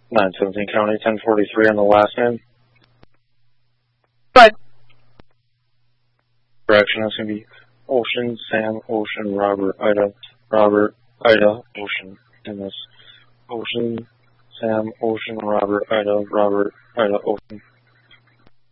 917 County, 1043 on the last name. But Correction, that's going to be Ocean, Sam, Ocean, Robert, Ida, Ocean in this. Ocean, Sam, Ocean, Robert, Ida, Ocean.